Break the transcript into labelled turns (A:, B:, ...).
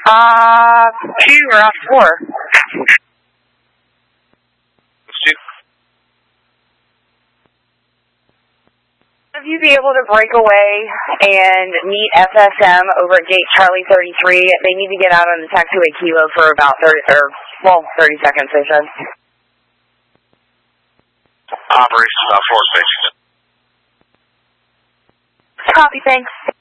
A: 2 or 4. Have you be able to break away and meet FSM over at gate Charlie 33? They need to get out on the taxiway Kilo for about 30 seconds, they said.
B: Operation about 4 stations.
A: Copy, thanks.